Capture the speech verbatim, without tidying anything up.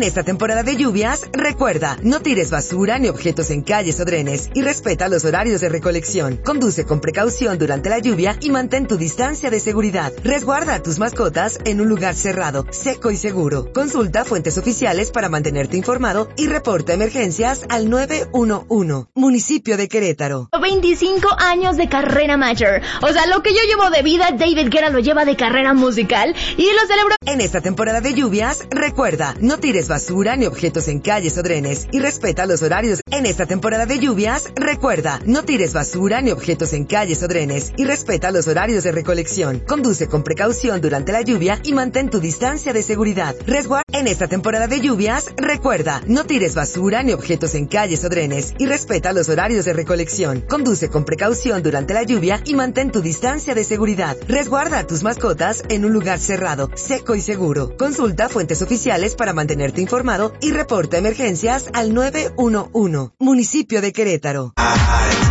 En esta temporada de lluvias, recuerda, no tires basura ni objetos en calles o drenes y respeta los horarios de recolección. Conduce con precaución durante la lluvia y mantén tu distancia de seguridad. Resguarda a tus mascotas en un lugar cerrado, seco y seguro. Consulta fuentes oficiales para mantenerte informado y reporta emergencias al nueve uno uno. Municipio de Querétaro. veinticinco años de carrera mayor. O sea, lo que yo llevo de vida, David Guerra lo lleva de carrera musical y lo celebro. En esta temporada de lluvias, recuerda, no tires basura ni objetos en calles o drenes y respeta los horarios. En esta temporada de lluvias, recuerda, no tires basura ni objetos en calles o drenes y respeta los horarios de recolección. Conduce con precaución durante la lluvia y mantén tu distancia de seguridad. Resguarda. En esta temporada de lluvias, recuerda, no tires basura ni objetos en calles o drenes y respeta los horarios de recolección. Conduce con precaución durante la lluvia y mantén tu distancia de seguridad. Resguarda a tus mascotas en un lugar cerrado, seco y seguro. Consulta fuentes oficiales para mantenerte informado y reporta emergencias al nueve uno uno. Municipio de Querétaro.